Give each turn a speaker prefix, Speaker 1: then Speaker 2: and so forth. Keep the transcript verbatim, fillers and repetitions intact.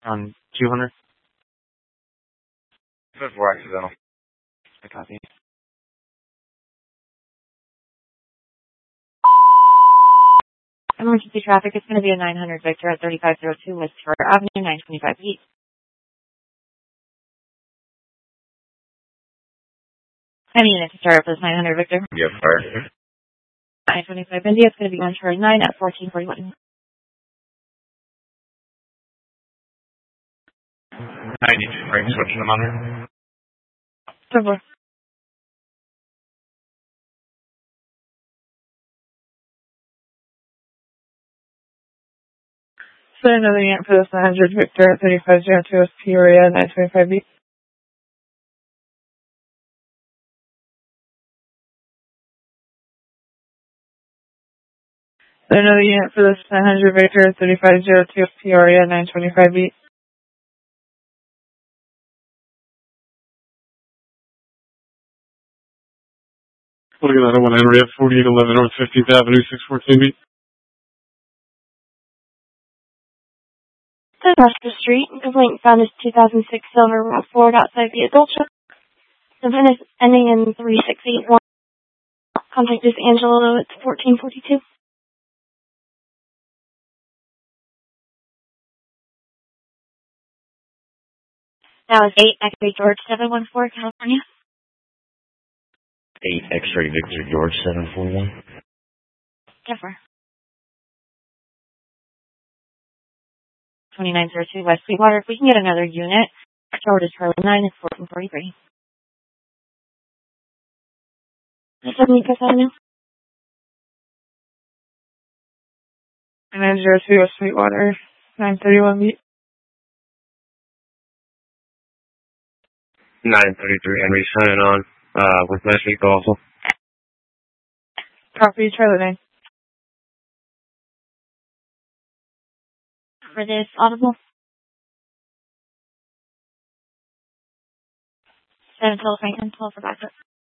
Speaker 1: on two hundred.
Speaker 2: That's for accidental.
Speaker 1: I copy.
Speaker 3: Emergency traffic, it's going to be a nine hundred Victor at thirty-five oh two West Florida Avenue, nine twenty-five East. Any unit to start up this nine hundred Victor?
Speaker 2: Yes, sir.
Speaker 3: nine twenty-five India, it's going to be one nine at fourteen forty-one.
Speaker 2: ninety-two Frank, switching them under.
Speaker 3: Over.
Speaker 4: So another unit for this nine hundred Victor at thirty-five oh two West Peoria, nine twenty-five East. So another unit for this nine hundred Victor at thirty-five oh two West Peoria, nine twenty-five East.
Speaker 5: Looking at one Henry at forty-eight eleven North fifteenth Avenue, six fourteen B.
Speaker 3: ten Rushmore Street, complaint found is two thousand six Silver Rock Ford outside the adult shop. The VIN is ending in three six eight one. Contact is Angelo, it's fourteen forty-two. That was eight X-ray George seven one four, California.
Speaker 2: eight X-ray Victor George seven four one.
Speaker 3: Jennifer. twenty-nine oh two West Sweetwater. If we can get another unit, George is Charlie nine, it's fourteen forty-three. seventy Fifth Avenue.
Speaker 4: nine oh two West Sweetwater, nine thirty-one B.
Speaker 2: nine thirty-three Henry, signing on, uh, with last week also.
Speaker 4: Copy, Charlie nine.
Speaker 3: For this audible. seven twelve Franklin, twelve for backup.